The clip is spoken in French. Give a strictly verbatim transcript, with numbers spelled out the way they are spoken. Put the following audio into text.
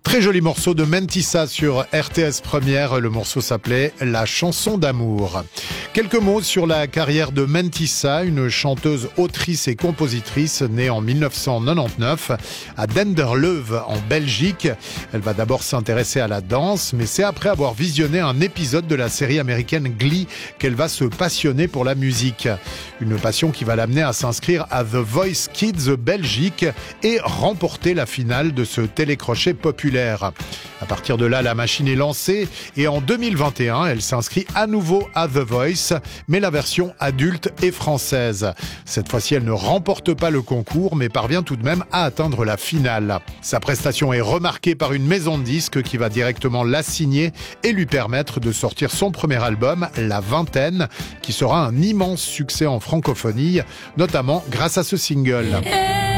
Très joli morceau de Mentissa sur R T S Première. Le morceau s'appelait La chanson d'amour. Quelques mots sur la carrière de Mentissa, une chanteuse, autrice et compositrice née en mille neuf cent quatre-vingt-dix-neuf à Denderleeuw en Belgique. Elle va d'abord s'intéresser à la danse, mais c'est après avoir visionné un épisode de la série américaine Glee qu'elle va se passionner pour la musique. Une passion qui va l'amener à s'inscrire à The Voice Kids Belgique et remporter la finale de ce télécrochet populaire. À partir de là, la machine est lancée et en deux mille vingt et un, elle s'inscrit à nouveau à The Voice, mais la version adulte et française. Cette fois-ci, elle ne remporte pas le concours, mais parvient tout de même à atteindre la finale. Sa prestation est remarquée par une maison de disques qui va directement la signer et lui permettre de sortir son premier album, La Vingtaine, qui sera un immense succès en francophonie, notamment grâce à ce single.